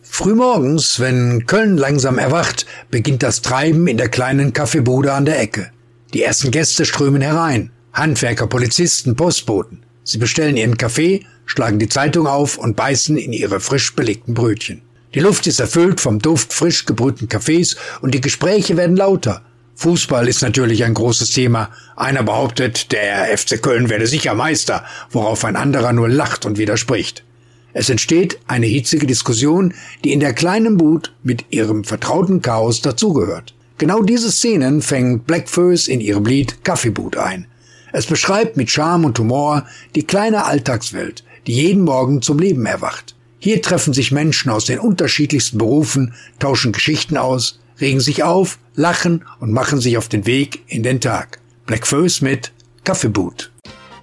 Frühmorgens, wenn Köln langsam erwacht, beginnt das Treiben in der kleinen Kaffeebude an der Ecke. Die ersten Gäste strömen herein. Handwerker, Polizisten, Postboten. Sie bestellen ihren Kaffee, schlagen die Zeitung auf und beißen in ihre frisch belegten Brötchen. Die Luft ist erfüllt vom Duft frisch gebrühten Kaffees und die Gespräche werden lauter. Fußball ist natürlich ein großes Thema. Einer behauptet, der FC Köln werde sicher Meister, worauf ein anderer nur lacht und widerspricht. Es entsteht eine hitzige Diskussion, die in der kleinen Bude mit ihrem vertrauten Chaos dazugehört. Genau diese Szenen fängt Bläckfoes in ihrem Lied Kaffeebude ein. Es beschreibt mit Charme und Humor die kleine Alltagswelt, die jeden Morgen zum Leben erwacht. Hier treffen sich Menschen aus den unterschiedlichsten Berufen, tauschen Geschichten aus, regen sich auf, lachen und machen sich auf den Weg in den Tag. Bläckfoes mit Kaffeebude.